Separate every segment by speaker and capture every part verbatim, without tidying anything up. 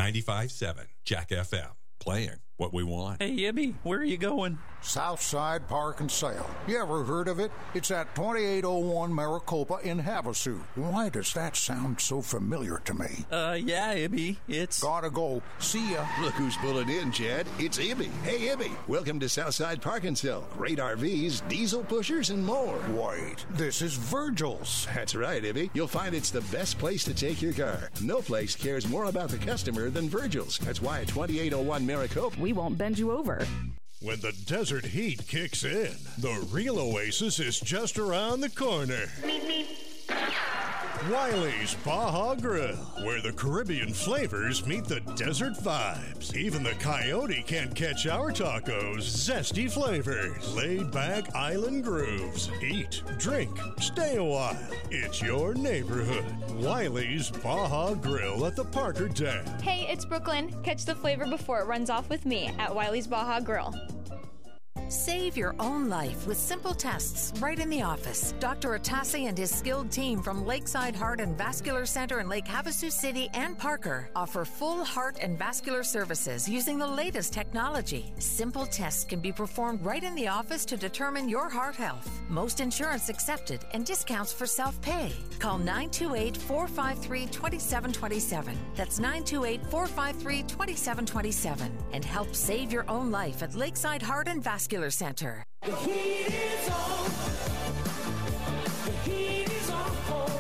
Speaker 1: ninety-five point seven Jack F M. Playing what we want.
Speaker 2: Hey, Ibby, where are you going?
Speaker 3: Southside Park and Sale. You ever heard of it? It's at twenty-eight oh one Maricopa in Havasu. Why does that sound so familiar to me?
Speaker 2: Uh, yeah, Ibby, it's...
Speaker 3: Gotta go. See ya.
Speaker 4: Look who's pulling in, Chad. It's Ibby. Hey, Ibby. Welcome to Southside Park and Sale. Great R Vs, diesel pushers, and more.
Speaker 3: Wait, this is Virgil's.
Speaker 4: That's right, Ibby. You'll find it's the best place to take your car. No place cares more about the customer than Virgil's. That's why at twenty-eight oh one Maricopa,
Speaker 5: we won't bend you over.
Speaker 6: When the desert heat kicks in, the real oasis is just around the corner.
Speaker 7: Meep, meep.
Speaker 6: Wiley's Baja Grill, where the Caribbean flavors meet the desert vibes. Even the coyote can't catch our tacos' zesty flavors. Laid-back island grooves. Eat, drink, stay a while. It's your neighborhood. Wiley's Baja Grill at the Parker Dam.
Speaker 8: Hey, it's Brooklyn. Catch the flavor before it runs off with me at Wiley's Baja Grill.
Speaker 9: Save your own life with simple tests right in the office. Doctor Atassi and his skilled team from Lakeside Heart and Vascular Center in Lake Havasu City and Parker offer full heart and vascular services using the latest technology. Simple tests can be performed right in the office to determine your heart health. Most insurance accepted and discounts for self-pay. Call nine two eight, four five three, two seven two seven. That's nine two eight, four five three, two seven two seven. And help save your own life at Lakeside Heart and Vascular Center.
Speaker 7: The heat is on. The heat is on.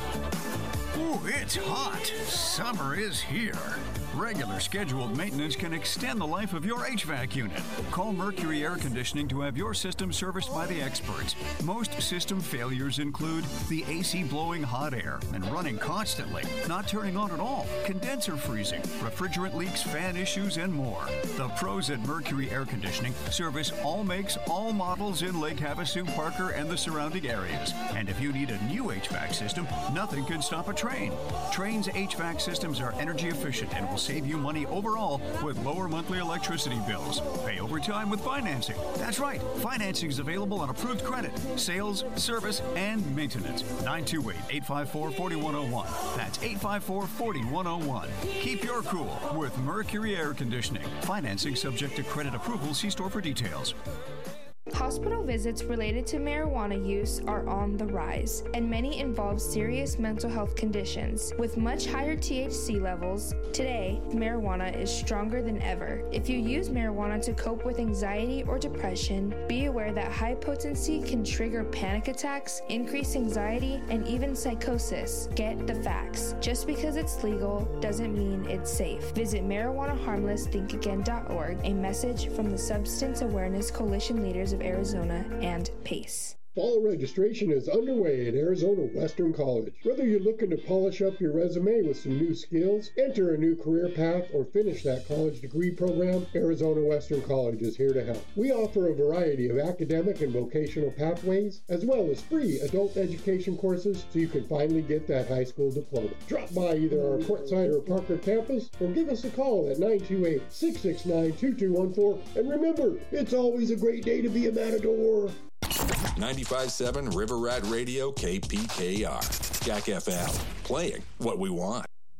Speaker 10: Ooh, it's hot. Summer is here. Regular scheduled maintenance can extend the life of your H V A C unit. Call Mercury Air Conditioning to have your system serviced by the experts. Most system failures include the A C blowing hot air and running constantly, not turning on at all, condenser freezing, refrigerant leaks, fan issues, and more. The pros at Mercury Air Conditioning service all makes, all models in Lake Havasu, Parker, and the surrounding areas. And if you need a new H V A C system, nothing can stop a Trane. Trane's H V A C systems are energy efficient and will save you money overall with lower monthly electricity bills. Pay over time with financing. That's right, financing is available on approved credit, sales, service, and maintenance. nine two eight, eight five four, four one zero one. That's eight five four, four one zero one. Keep your cool with Mercury Air Conditioning. Financing subject to credit approval. See store for details.
Speaker 11: Hospital visits related to marijuana use are on the rise, and many involve serious mental health conditions. With much higher T H C levels, today, marijuana is stronger than ever. If you use marijuana to cope with anxiety or depression, be aware that high potency can trigger panic attacks, increase anxiety, and even psychosis. Get the facts. Just because it's legal doesn't mean it's safe. Visit marijuana harmless think again dot org, a message from the Substance Awareness Coalition leaders of Arizona and PACE.
Speaker 12: Fall registration is underway at Arizona Western College. Whether you're looking to polish up your resume with some new skills, enter a new career path, or finish that college degree program, Arizona Western College is here to help. We offer a variety of academic and vocational pathways, as well as free adult education courses so you can finally get that high school diploma. Drop by either our Quartzsite or Parker campus, or give us a call at nine two eight, six six nine, two two one four. And remember, it's always a great day to be a Matador.
Speaker 1: ninety-five point seven River Rat Radio, K P K R. Jack F M. Playing what we want.